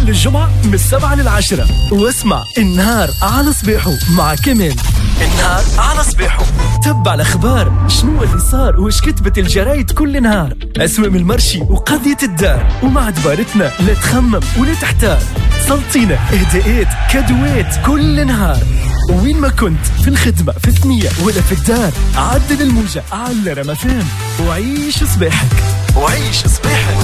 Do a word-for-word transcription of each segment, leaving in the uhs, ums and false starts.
كل الجمعة من السبعة للعشرة، واسمع النهار على صبيحو مع كمال. النهار على صبيحو، تبع الأخبار، شنو اللي صار وش كتبت الجرايد كل نهار، أسماء المرشي وقضية الدار، ومع دبارتنا لا تخمم ولا تحتار. سلطينا إهداءات كادوات كل نهار، وين ما كنت في الخدمة في الثنية ولا في الدار، عدل الموجة على رمفان وعيش صباحك وعيش صباحك.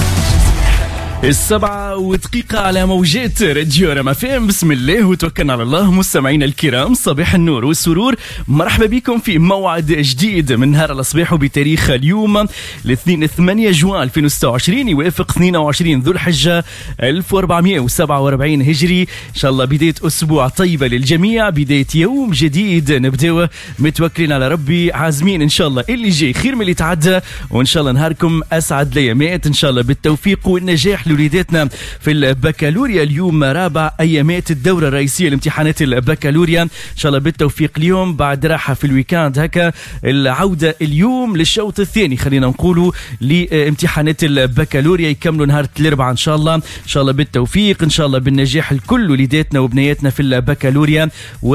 السبعة ودقيقة على موجات راديو رمفان. بسم الله وتوكلنا على الله. مستمعينا الكرام، صباح النور والسرور، مرحبا بكم في موعد جديد من نهار الصباح بتاريخ اليوم الاثنين ثمانية جوان ألفين وستة وعشرين، يوافق اثنين وعشرين ذو الحجة ألف وأربعمائة وسبعة وأربعين هجري. إن شاء الله بداية أسبوع طيبة للجميع، بداية يوم جديد نبدأ متوكلين على ربي، عازمين إن شاء الله اللي جاي خير من اللي تعدى، وإن شاء الله نهاركم أسعد ليامات إن شاء الله بالتوفيق والنجاح لوليداتنا في البكالوريا. اليوم رابع أيامات الدورة الرئيسية لامتحانات البكالوريا، إن شاء الله بالتوفيق اليوم بعد راحة في الويكاند. هكا العودة اليوم للشوط الثاني خلينا نقولوا لامتحانات البكالوريا، يكملوا نهار الأربعاء إن شاء الله. إن شاء الله بالتوفيق، إن شاء الله بالنجاح لكل وليداتنا وبنياتنا في البكالوريا،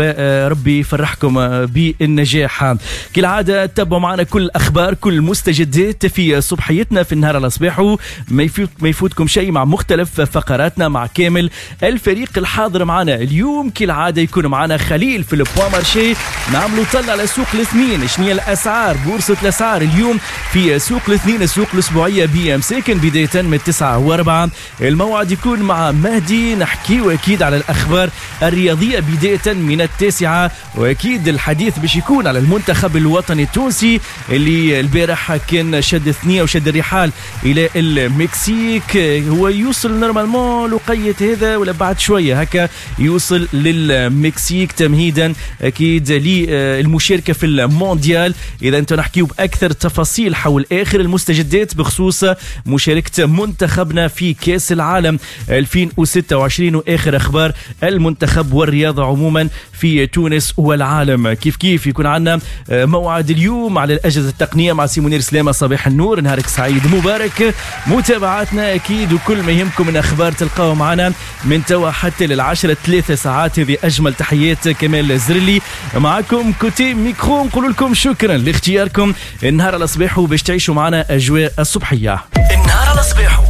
وربي يفرحكم بالنجاح. كالعادة تابعوا معنا كل الأخبار كل المستجدات في صبحيتنا في النهار الصباح، ما يفوت ما يفوتكم شيء مع مختلف فقراتنا مع كامل الفريق الحاضر معنا اليوم. كالعادة يكون معنا خليل في البوا مارشي، نعملوا طلع على سوق الاثنين، شنو هي الأسعار بورصة الأسعار اليوم في سوق الاثنين، السوق الأسبوعية بمساكن بداية من تسعة وأربعة. الموعد يكون مع مهدي، نحكي وأكيد على الأخبار الرياضية بداية من التاسعة، وأكيد الحديث باش يكون على المنتخب الوطني التونسي اللي البارح كان شد ثنية وشد الرحال إلى المكسيك. هو يوصل نورمالمون لقيت هذا ولا بعد شوية هكا يوصل للمكسيك تمهيدا أكيد للمشاركة في المونديال. إذا أنتم نحكيو بأكثر تفاصيل حول آخر المستجدات بخصوص مشاركة منتخبنا في كأس العالم ألفين وستة وعشرين وآخر أخبار المنتخب والرياضة عموما في تونس والعالم. كيف كيف يكون عنا موعد اليوم على الأجهزة التقنية مع سيمونير سلامة. صباح النور، نهارك سعيد مبارك. متابعاتنا أكيد وكل ما يهمكم من أخبار تلقاو معنا من توا حتى للعشرة ثلاثة ساعات. هذه أجمل تحيات كمال الزرلي معكم كوتي ميكرو، نقول لكم شكرا لاختياركم النهار على صباحو باش تعيشوا معنا أجواء الصبحية. النهار على صباحو،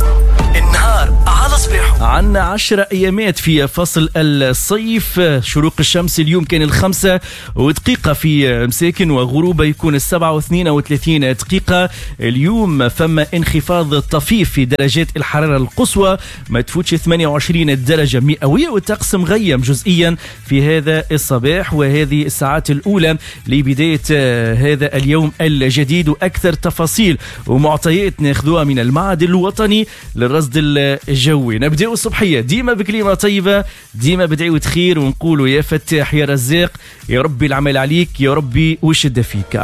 النهار على صباحو. عنا عشرة أيامات في فصل الصيف. شروق الشمس اليوم كان الخمسة ودقيقة في مساكن، وغروبه يكون السبعة واثنين وثلاثين دقيقة. اليوم فما انخفاض طفيف في درجات الحرارة القصوى، ما تفوتش ثمانية وعشرين درجة مئوية، والطقس مغيم جزئيا في هذا الصباح وهذه الساعات الأولى لبداية هذا اليوم الجديد. وأكثر تفاصيل ومعطيات ناخذوها من المعهد الوطني للرصد الجوي. نبدأ الصبحية ديما بكلمة طيبة، ديما بدعوة خير، ونقولوا يا فتاح يا رزاق، يا ربي العمل عليك، يا ربي وشد فيك.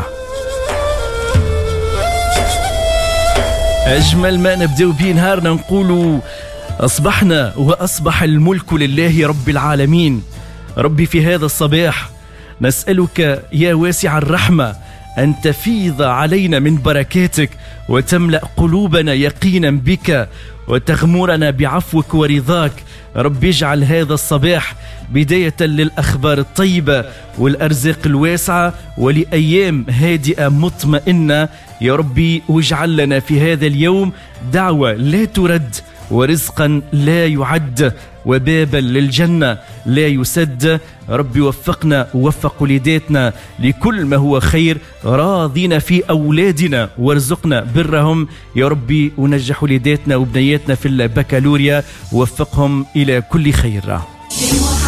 أجمل ما نبدأ به نهارنا نقولوا أصبحنا وأصبح الملك لله رب العالمين. ربي في هذا الصباح نسألك يا واسع الرحمة أن تفيض علينا من بركاتك، وتملأ قلوبنا يقينا بك، وتغمرنا بعفوك ورضاك. رب اجعل هذا الصباح بداية للأخبار الطيبة والأرزاق الواسعة ولأيام هادئة مطمئنة يا ربي، واجعل لنا في هذا اليوم دعوة لا ترد، ورزقا لا يعد، وبابا للجنة لا يسد. ربي وفقنا ووفق وليداتنا لكل ما هو خير، راضينا في أولادنا وارزقنا برهم يا ربي، ونجح وليداتنا وبنياتنا في البكالوريا ووفقهم إلى كل خير.